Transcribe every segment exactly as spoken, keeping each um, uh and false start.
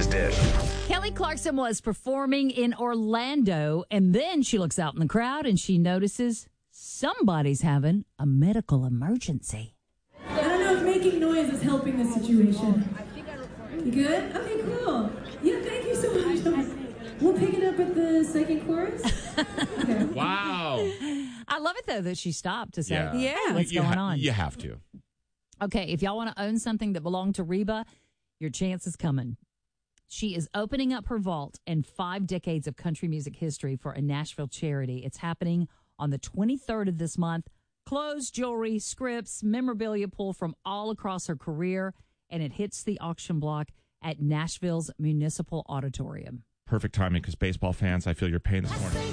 Texas Dish. Kelly Clarkson was performing in Orlando, and then she looks out in the crowd and she notices somebody's having a medical emergency. I don't know if making noise is helping the situation. You good? Okay, cool. Yeah, thank you so much. We'll pick it up at the second chorus. Okay. Wow. I love it, though, that she stopped to say, Yeah. yeah, hey, what's you going ha- on? You have to. Okay, if y'all want to own something that belonged to Reba, your chance is coming. She is opening up her vault and five decades of country music history for a Nashville charity. It's happening on the twenty-third of this month. Clothes, jewelry, scripts, memorabilia pull from all across her career, and it hits the auction block at Nashville's Municipal Auditorium. Perfect timing because baseball fans, I feel your pain this morning.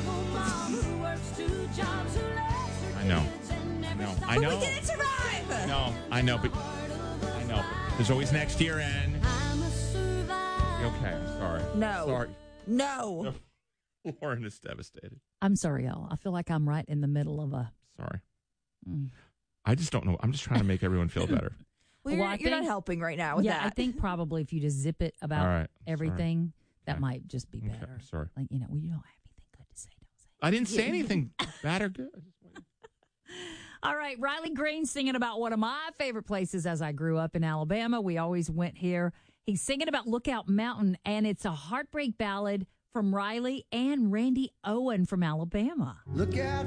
I know. I know. I know. But we didn't survive. No, I know, but I know. But there's always next year, and okay, I'm sorry. No. Sorry. No. Lauren is devastated. I'm sorry, y'all. I feel like I'm right in the middle of a... Sorry. Mm. I just don't know. I'm just trying to make everyone feel better. Well, you're, Well, I you're not think- helping right now with yeah, that. I think probably if you just zip it about All right. everything, that Okay. might just be Okay, better. sorry. Like, you know, well, you don't have anything good to say, don't say. I didn't say anything bad or good. I just wanted- All right, Riley Green singing about one of my favorite places as I grew up in Alabama. We always went here. He's singing about Lookout Mountain, and it's a heartbreak ballad from Riley and Randy Owen from Alabama. Look out